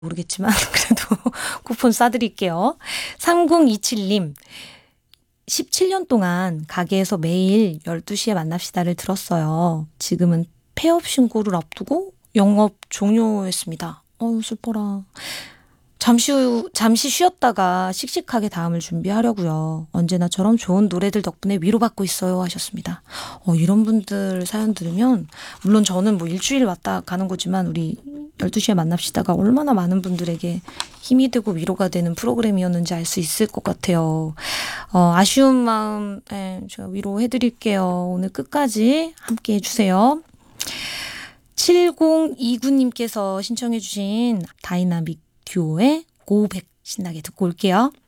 모르겠지만 그래도 쿠폰 싸드릴게요. 3027님. 17년 동안 가게에서 매일 12시에 만납시다를 들었어요. 지금은 폐업 신고를 앞두고 영업 종료했습니다. 어우, 슬퍼라. 잠시 쉬었다가 씩씩하게 다음을 준비하려고요. 언제나처럼 좋은 노래들 덕분에 위로받고 있어요 하셨습니다. 이런 분들 사연 들으면 물론 저는 뭐 일주일 왔다 가는 거지만 우리 12시에 만납시다가 얼마나 많은 분들에게 힘이 되고 위로가 되는 프로그램이었는지 알 수 있을 것 같아요. 아쉬운 마음 제가 위로해드릴게요. 오늘 끝까지 함께 해주세요. 7029님께서 신청해 주신 다이나믹 듀오의 고백 신나게 듣고 올게요.